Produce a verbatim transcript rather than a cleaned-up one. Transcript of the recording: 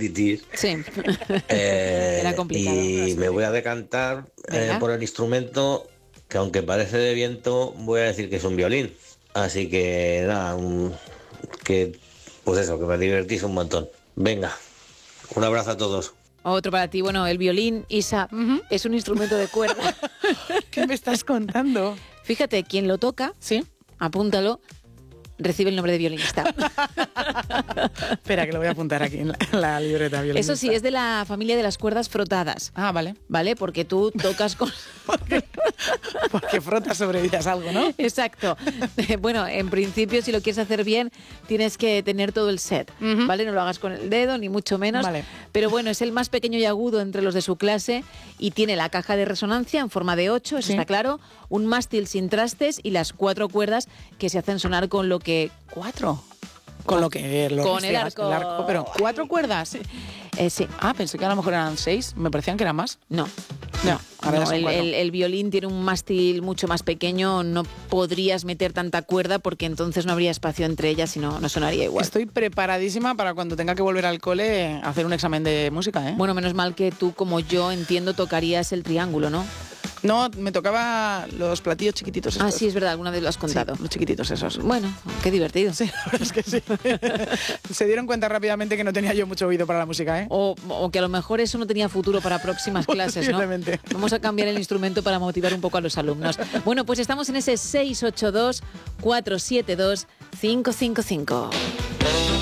repetitir. Sí. Eh, Era complicado. Y me voy a decantar eh, por el instrumento que, aunque parece de viento, voy a decir que es un violín. Así que nada, un- que pues eso, que me divertís un montón. Venga, un abrazo a todos. Otro para ti. Bueno, el violín, Isa, uh-huh. es un instrumento de cuerda. ¿Qué me estás contando? Fíjate, quien lo toca, ¿sí? Apúntalo, recibe el nombre de violinista. Espera, que lo voy a apuntar aquí en la, en la libreta. Violinista. Eso sí, es de la familia de las cuerdas frotadas. Ah, vale. Vale, porque tú tocas con... porque, porque frotas sobre ellas algo, ¿no? Exacto. Bueno, en principio, si lo quieres hacer bien, tienes que tener todo el set, uh-huh. ¿vale? No lo hagas con el dedo, ni mucho menos. Vale. Pero bueno, es el más pequeño y agudo entre los de su clase y tiene la caja de resonancia en forma de ocho, eso sí. está claro, un mástil sin trastes y las cuatro cuerdas que se hacen sonar con lo que... ¿Cuatro? Con lo que... Lo con el arco. el arco. Pero, ¿cuatro cuerdas? Eh, sí. Ah, pensé que a lo mejor eran seis. Me parecían que eran más. No. No, no el, el, el violín tiene un mástil mucho más pequeño, no podrías meter tanta cuerda porque entonces no habría espacio entre ellas y no, no sonaría igual. Estoy preparadísima para cuando tenga que volver al cole a hacer un examen de música, ¿eh? Bueno, menos mal que tú, como yo, entiendo, tocarías el triángulo, ¿no? No, me tocaba los platillos chiquititos estos. Ah, sí, es verdad, alguna vez lo has contado. Sí, los chiquititos esos. Bueno, qué divertido. Sí, la verdad es que sí. Se dieron cuenta rápidamente que no tenía yo mucho oído para la música, ¿eh? O, o que a lo mejor eso no tenía futuro para próximas clases, ¿no? Vamos a cambiar el instrumento para motivar un poco a los alumnos. Bueno, pues estamos en ese seis ocho dos, cuatro siete dos, cinco cinco cinco.